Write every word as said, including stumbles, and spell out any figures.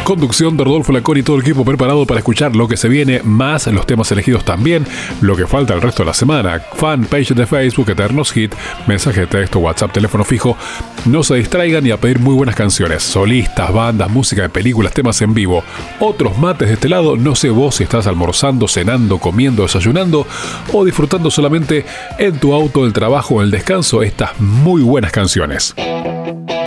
Conducción de Rodolfo Lacón y todo el equipo preparado para escuchar lo que se viene, más los temas elegidos también, lo que falta el resto de la semana, fanpage de Facebook, Eternos Hit, mensaje de texto, WhatsApp, teléfono fijo. No se distraigan y a pedir muy buenas canciones, solistas, bandas, música de películas, temas en vivo, otros mates de este lado. No sé vos si estás almorzando, cenando, comiendo, desayunando o disfrutando solamente en tu auto, el trabajo o el descanso estas muy buenas canciones.